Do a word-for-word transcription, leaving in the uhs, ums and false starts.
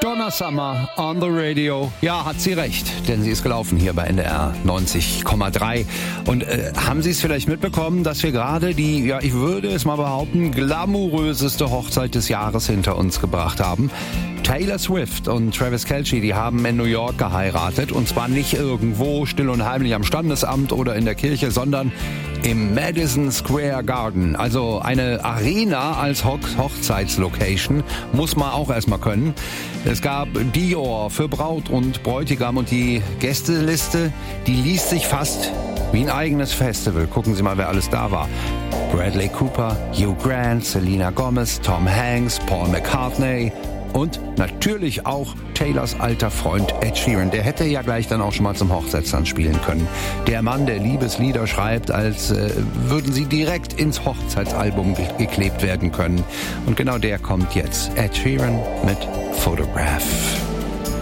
Donna Summer on the radio. Ja, hat sie recht, denn sie ist gelaufen hier bei N D R neunzig Komma drei. Und äh, haben Sie es vielleicht mitbekommen, dass wir gerade die, ja, ich würde es mal behaupten, glamouröseste Hochzeit des Jahres hinter uns gebracht haben? Taylor Swift und Travis Kelce, die haben in New York geheiratet. Und zwar nicht irgendwo still und heimlich am Standesamt oder in der Kirche, sondern im Madison Square Garden. Also eine Arena als Ho- Hochzeitslocation muss man auch erstmal können. Es gab Dior für Braut und Bräutigam und die Gästeliste, die liest sich fast wie ein eigenes Festival. Gucken Sie mal, wer alles da war. Bradley Cooper, Hugh Grant, Selena Gomez, Tom Hanks, Paul McCartney und natürlich auch Taylors alter Freund Ed Sheeran. Der hätte ja gleich dann auch schon mal zum Hochzeitstanz spielen können. Der Mann, der Liebeslieder schreibt, als äh, würden sie direkt ins Hochzeitsalbum ge- geklebt werden können. Und genau der kommt jetzt. Ed Sheeran mit Photograph.